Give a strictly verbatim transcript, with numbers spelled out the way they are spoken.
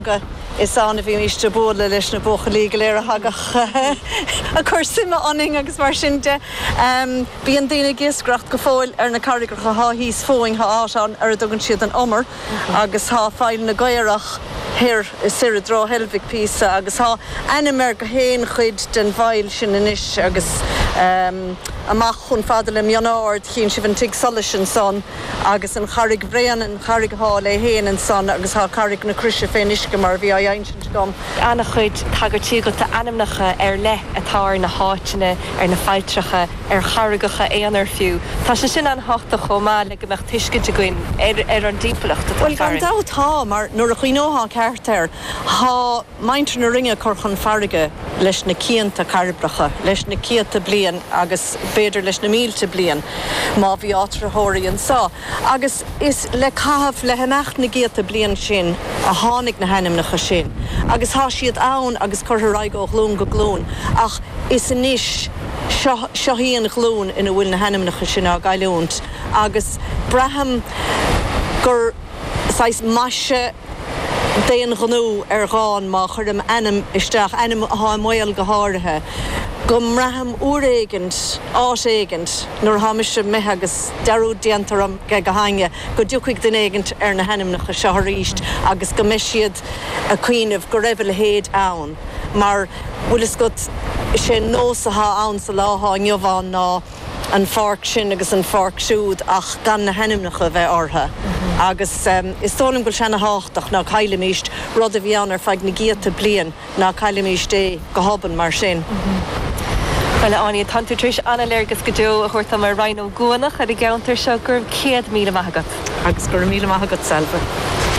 Is an a bhí míiste bóla leis na bócha líga léir a hagach a chuir sima aning agus mar sinnte. Bhí an daine gisgracht go fóil ar na carrigracha há híos fóing há áseán ar a dogann siad an omar agus há fáil na gaiarach hir is sir a drá helvig písa agus há animer go héin chuid den bhail sin inis agus amach chun fada le mionard chin si van tig solisin son agus an charig brean an charig há le héin an son agus há charig na crisise féin isce mar bhí a einsin gom. Anna chuid tagartí go ta animnacha ar le atá na háitine ar na feitrecha ar charagacha éanar fiú. Tá se sin an háta chomá le go meach tuisce de goin ar an dípalacht. Well gan dá tá mar nuair a chuinóá ceartar há maintre na ringe chur chun farige leis na cíanta carbracha leis na cíanta blian agus féidir leis na mílte blian má bhí átraitheoirí an sá. Agus is le cahabh le henacht na géata blian sin a tháinig na hanimnacha sin. Agus há siad ann agus chur raig ó glún go glún ach is inis seo híon glún ina bhfuil na hanimnacha sin á gaiiliúnt agus braham gur sais maise déan ganú ar gáin má chuirm anam isteach anam há moil go háirithe. Gom raham úrégant, áségant, nuair hamise me agus darú diantaram ge go hainge, go dúchaig den égant ar na hanimnacha seo ríist agus go meisiad a cuiineh go raibh le héad ann. Mar bhfuil is go sé nósatha ann sa látha neomháin ná an farc sin agus an farc siúd ach gan na hanimnacha bheith ortha. Agus um, is tólim goil sena háchtach ná caiilimíist rud a bhí an ar feig na géata blian ná caiilimíist é go haban mar sin. Well Áine tanú tríis anna léirgus go deo a chuirta mar Rhino Guanach a i gceantar seo gur céad míle maithagat. Agus gur míle maithagat selfa.